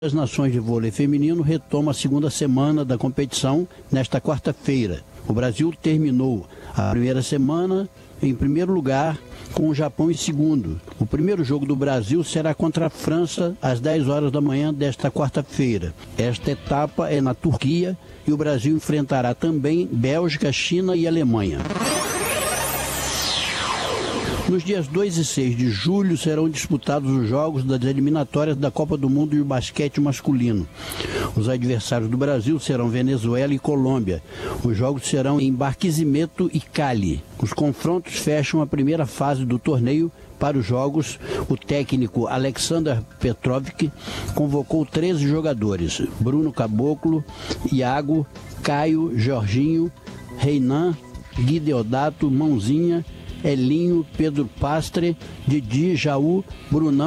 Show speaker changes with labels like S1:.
S1: As nações de vôlei feminino retomam a segunda semana da competição nesta quarta-feira. O Brasil terminou a primeira semana em primeiro lugar, com o Japão em segundo. O primeiro jogo do Brasil será contra a França às 10 horas da manhã desta quarta-feira. Esta etapa é na Turquia e o Brasil enfrentará também Bélgica, China e Alemanha. Nos dias 2 e 6 de julho serão disputados os jogos das eliminatórias da Copa do Mundo de basquete masculino. Os adversários do Brasil serão Venezuela e Colômbia. Os jogos serão em Barquisimeto e Cali. Os confrontos fecham a primeira fase do torneio. Para os jogos, o técnico Alexander Petrovic convocou 13 jogadores: Bruno Caboclo, Iago, Caio, Jorginho, Reinan, Gui Deodato, Mãozinha, Elinho, Pedro Pastre, Didi, Jaú, Brunão